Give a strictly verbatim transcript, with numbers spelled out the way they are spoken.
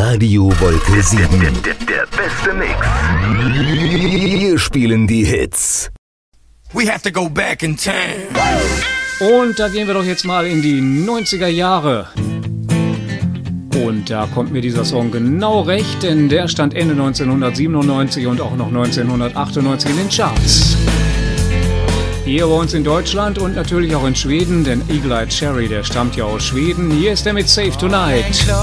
Radio Wolke sieben. Der, der, der beste Mix. Wir spielen die Hits. We have to go back in time. Und da gehen wir doch jetzt mal in die neunziger Jahre. Und da kommt mir dieser Song genau recht, denn der stand Ende neunzehnhundertsiebenundneunzig und auch noch neunzehnhundertachtundneunzig in den Charts. Hier bei uns in Deutschland und natürlich auch in Schweden, denn Eagle-Eye Cherry, der stammt ja aus Schweden. Hier ist er mit Save Tonight.